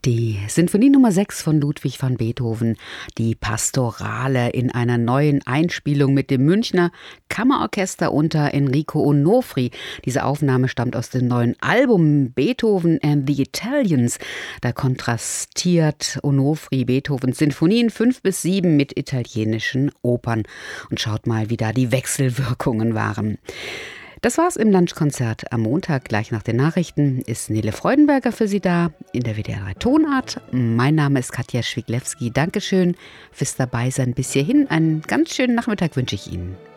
Die Sinfonie Nummer 6 von Ludwig van Beethoven, die Pastorale in einer neuen Einspielung mit dem Münchner Kammerorchester unter Enrico Onofri. Diese Aufnahme stammt aus dem neuen Album Beethoven and the Italians. Da kontrastiert Onofri Beethovens Sinfonien 5 bis 7 mit italienischen Opern. Und schaut mal, wie da die Wechselwirkungen waren. Das war's im Lunchkonzert am Montag. Gleich nach den Nachrichten ist Nele Freudenberger für Sie da in der WDR 3 Tonart. Mein Name ist Katja Schwiglewski. Dankeschön fürs Dabeisein bis hierhin. Einen ganz schönen Nachmittag wünsche ich Ihnen.